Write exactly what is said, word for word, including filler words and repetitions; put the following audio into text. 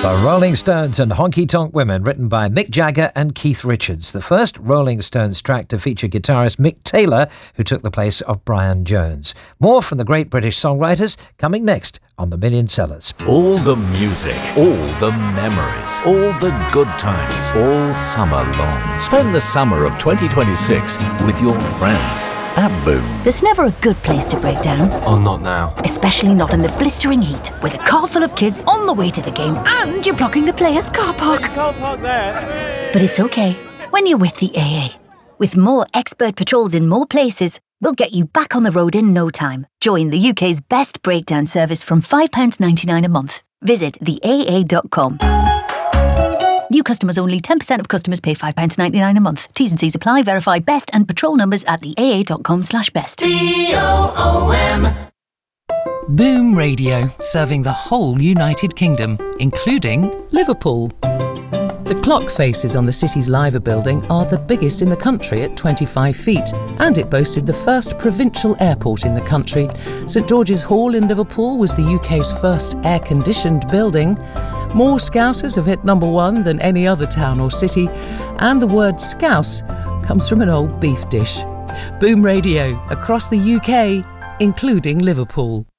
The Rolling Stones and Honky Tonk Women, written by Mick Jagger and Keith Richards. The first Rolling Stones track to feature guitarist Mick Taylor, who took the place of Brian Jones. More from the great British songwriters coming next on The Million Sellers. All the music, all the memories, all the good times, all summer long. Spend the summer of twenty twenty-six with your friends at Boom. There's never a good place to break down. Oh, not now. Especially not in the blistering heat, with a car full of kids on the way to the game and you're blocking the players' car park. Can't park there. But it's okay when you're with the A A. With more expert patrols in more places, we'll get you back on the road in no time. Join the U K's best breakdown service from five pounds ninety-nine a month. Visit the A A dot com. New customers only. ten percent of customers pay five pounds ninety-nine a month. T's and C's apply. Verify best and patrol numbers at the A A dot com slash best. B O O M. Boom Radio, serving the whole United Kingdom, including Liverpool. The clock faces on the city's Liver building are the biggest in the country at twenty-five feet, and it boasted the first provincial airport in the country. St George's Hall in Liverpool was the U K's first air-conditioned building. More Scousers have hit number one than any other town or city, and the word scouse comes from an old beef dish. Boom Radio, across the U K, including Liverpool.